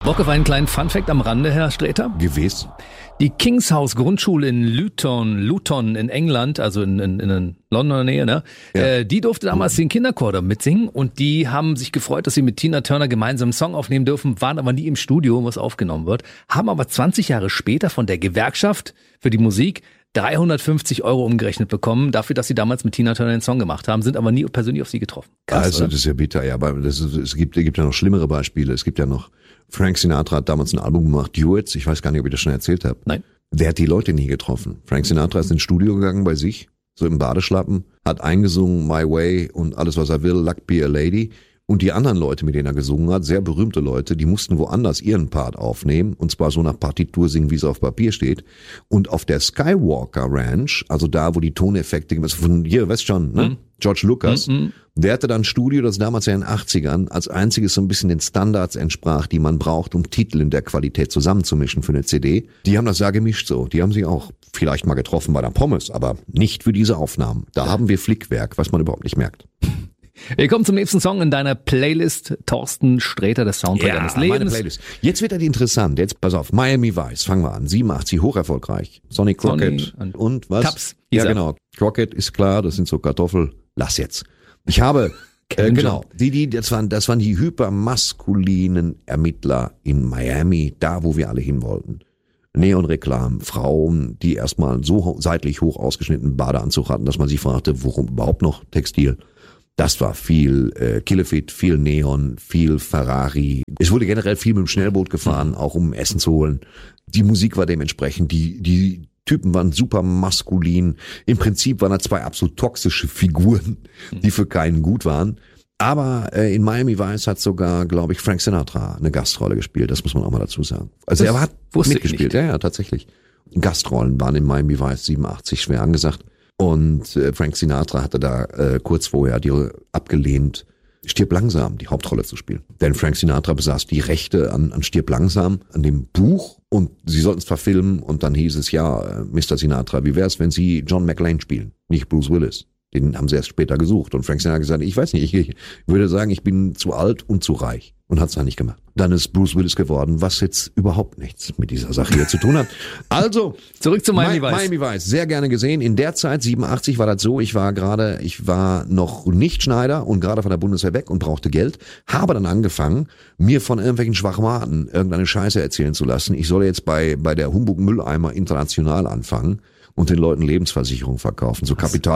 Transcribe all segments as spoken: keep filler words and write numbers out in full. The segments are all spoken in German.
Bock auf einen kleinen Funfact am Rande, Herr Sträter? Gewiss. Die King's House Grundschule in Luton, Luton in England, also in, in, in Londoner Nähe, ne? Ja. Äh, die durfte damals den Kinderchor da mitsingen und die haben sich gefreut, dass sie mit Tina Turner gemeinsam einen Song aufnehmen dürfen, waren aber nie im Studio, was aufgenommen wird, haben aber zwanzig Jahre später von der Gewerkschaft für die Musik dreihundertfünfzig Euro umgerechnet bekommen, dafür, dass sie damals mit Tina Turner den Song gemacht haben, sind aber nie persönlich auf sie getroffen. Krass, also oder? Das ist ja bitter, ja, aber das ist, es gibt, es gibt ja noch schlimmere Beispiele. Es gibt ja noch, Frank Sinatra hat damals ein Album gemacht, Duets, ich weiß gar nicht, ob ich das schon erzählt habe. Nein. Der hat die Leute nie getroffen. Frank Sinatra ist ins Studio gegangen bei sich, so im Badeschlappen, hat eingesungen My Way und alles, was er will, Luck Be a Lady. Und die anderen Leute, mit denen er gesungen hat, sehr berühmte Leute, die mussten woanders ihren Part aufnehmen, und zwar so nach Partitur singen, wie es auf Papier steht. Und auf der Skywalker Ranch, also da, wo die Toneffekte, also von hier, weißt schon, ne? Mhm. George Lucas, mhm. der hatte dann ein Studio, das damals ja in den achtzigern als einziges so ein bisschen den Standards entsprach, die man braucht, um Titel in der Qualität zusammenzumischen für eine C D. Die haben das ja gemischt so. Die haben sich auch vielleicht mal getroffen bei der Pommes, aber nicht für diese Aufnahmen. Da ja. haben wir Flickwerk, was man überhaupt nicht merkt. Wir kommen zum nächsten Song in deiner Playlist. Thorsten Sträter, der Soundtrack ja, deines Lebens. Meine Playlist. Jetzt wird das interessant. Jetzt, pass auf, Miami Vice, fangen wir an. siebenundachtzig, hoch erfolgreich. Sonny Crockett und, und was? Tubbs. Ja, genau. Crockett ist klar, das sind so Kartoffel. Lass jetzt. Ich habe, äh, genau, die, die, das waren, das waren die hypermaskulinen Ermittler in Miami, da wo wir alle hin wollten. Neonreklamen, Frauen, die erstmal so seitlich hoch ausgeschnittenen Badeanzug hatten, dass man sich fragte, warum überhaupt noch Textil? Das war viel äh, Killefit, viel Neon, viel Ferrari. Es wurde generell viel mit dem Schnellboot gefahren, mhm. auch um Essen zu holen. Die Musik war dementsprechend, die die Typen waren super maskulin. Im Prinzip waren da zwei absolut toxische Figuren, die für keinen gut waren. Aber äh, in Miami Vice hat sogar, glaube ich, Frank Sinatra eine Gastrolle gespielt. Das muss man auch mal dazu sagen. Also das er hat mitgespielt, ja, ja, tatsächlich. Gastrollen waren in Miami Vice siebenundachtzig schwer angesagt. Und äh, Frank Sinatra hatte da äh, kurz vorher die abgelehnt, Stirb langsam die Hauptrolle zu spielen. Denn Frank Sinatra besaß die Rechte an, an Stirb langsam, an dem Buch, und sie sollten es verfilmen, und dann hieß es, ja, äh, Mister Sinatra, wie wär's, wenn Sie John McClane spielen, nicht Bruce Willis? Den haben sie erst später gesucht. Und Frank Sinatra hat gesagt, ich weiß nicht, ich, ich würde sagen, ich bin zu alt und zu reich. Und hat es dann nicht gemacht. Dann ist Bruce Willis geworden, was jetzt überhaupt nichts mit dieser Sache hier zu tun hat. Also, zurück zu Miami Vice. Miami Vice, sehr gerne gesehen. In der Zeit, siebenundachtzig, war das so, ich war gerade, ich war noch nicht Schneider und gerade von der Bundeswehr weg und brauchte Geld. Habe dann angefangen, mir von irgendwelchen Schwachmaten irgendeine Scheiße erzählen zu lassen. Ich soll jetzt bei, bei der Humbug Mülleimer International anfangen und den Leuten Lebensversicherung verkaufen. So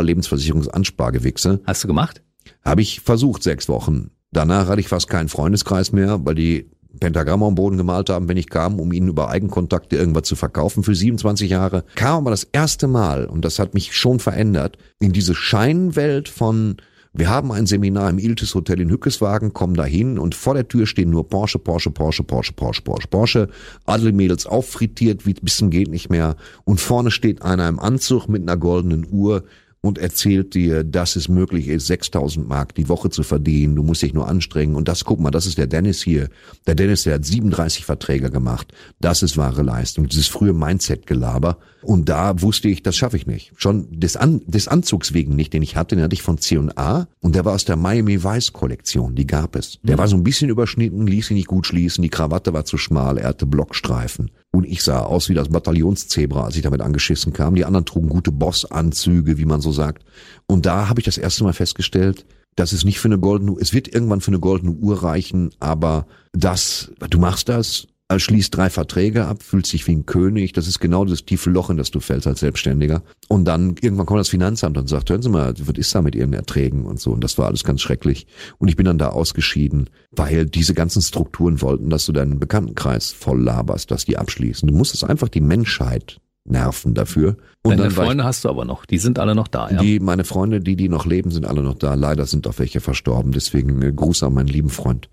Kapital-Lebensversicherungsanspargewichse. Hast du gemacht? Habe ich versucht, sechs Wochen. Danach hatte ich fast keinen Freundeskreis mehr, weil die Pentagramme am Boden gemalt haben, wenn ich kam, um ihnen über Eigenkontakte irgendwas zu verkaufen für siebenundzwanzig Jahre. Kam aber das erste Mal, und das hat mich schon verändert, in diese Scheinwelt von, wir haben ein Seminar im Iltis Hotel in Hückeswagen, kommen dahin und vor der Tür stehen nur Porsche, Porsche, Porsche, Porsche, Porsche, Porsche, Porsche, Adelmädels auffrittiert, wie ein bisschen geht nicht mehr, und vorne steht einer im Anzug mit einer goldenen Uhr und erzählt dir, dass es möglich ist, sechstausend Mark die Woche zu verdienen. Du musst dich nur anstrengen. Und das, guck mal, das ist der Dennis hier. Der Dennis, der hat siebenunddreißig Verträge gemacht. Das ist wahre Leistung. Dieses frühe Mindset-Gelaber. Und da wusste ich, das schaffe ich nicht. Schon des, An- des Anzugs wegen nicht, den ich hatte, den hatte ich von C und A. Und der war aus der Miami Vice Kollektion. Die gab es. Der war so ein bisschen überschnitten, ließ sich nicht gut schließen. Die Krawatte war zu schmal. Er hatte Blockstreifen. Und ich sah aus wie das Bataillonszebra, als ich damit angeschissen kam. Die anderen trugen gute Bossanzüge, wie man so sagt. Und da habe ich das erste Mal festgestellt, dass es nicht für eine goldene Uhr, es wird irgendwann für eine goldene Uhr reichen, aber das, du machst das, schließt drei Verträge ab, fühlst dich wie ein König, das ist genau das tiefe Loch, in das du fällst als Selbstständiger. Und dann irgendwann kommt das Finanzamt und sagt, hören Sie mal, was ist da mit Ihren Erträgen und so. Und das war alles ganz schrecklich. Und ich bin dann da ausgeschieden, weil diese ganzen Strukturen wollten, dass du deinen Bekanntenkreis voll laberst, dass die abschließen. Du musstest einfach die Menschheit nerven dafür. Und Deine dann Freunde ich, hast du aber noch, die sind alle noch da, ja? Die, meine Freunde, die, die noch leben, sind alle noch da. Leider sind auch welche verstorben, deswegen äh, Gruß an meinen lieben Freund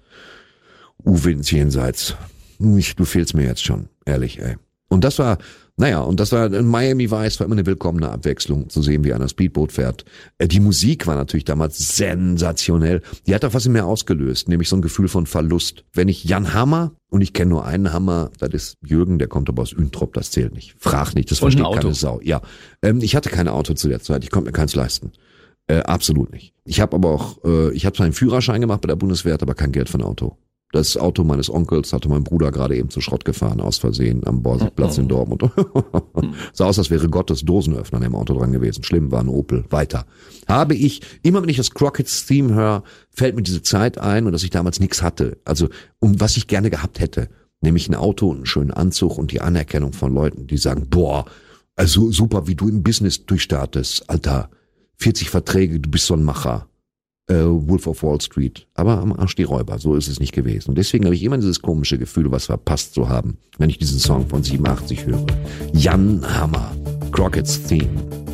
Uwe ins Jenseits. Ich, du fehlst mir jetzt schon, ehrlich, ey. Und das war, naja, und das war, in Miami Vice war immer eine willkommene Abwechslung, zu sehen, wie einer Speedboot fährt. Äh, die Musik war natürlich damals sensationell. Die hat auch was in mir ausgelöst, nämlich so ein Gefühl von Verlust. Wenn ich Jan Hammer, und ich kenne nur einen Hammer, das ist Jürgen, der kommt aber aus Üntrop, das zählt nicht. Frag nicht, das versteht keine Sau. Ja, ähm, ich hatte kein Auto zu der Zeit, ich konnte mir keins leisten. Äh, absolut nicht. Ich habe aber auch, äh, ich habe zwar einen Führerschein gemacht bei der Bundeswehr, aber kein Geld für ein Auto. Das Auto meines Onkels hatte mein Bruder gerade eben zu Schrott gefahren, aus Versehen, am Borsigplatz in Dortmund. Sah aus, als wäre Gottes Dosenöffner im Auto dran gewesen. Schlimm, war ein Opel. Weiter. Habe ich, immer wenn ich das Crockett's Theme höre, fällt mir diese Zeit ein und dass ich damals nichts hatte. Also, um was ich gerne gehabt hätte. Nämlich ein Auto und einen schönen Anzug und die Anerkennung von Leuten, die sagen, boah, also super, wie du im Business durchstartest. Alter, vierzig Verträge, du bist so ein Macher. Äh, Wolf of Wall Street. Aber am Arsch die Räuber, so ist es nicht gewesen. Und deswegen habe ich immer dieses komische Gefühl, was verpasst zu haben, wenn ich diesen Song von siebenundachtzig höre. Jan Hammer, Crockett's Theme.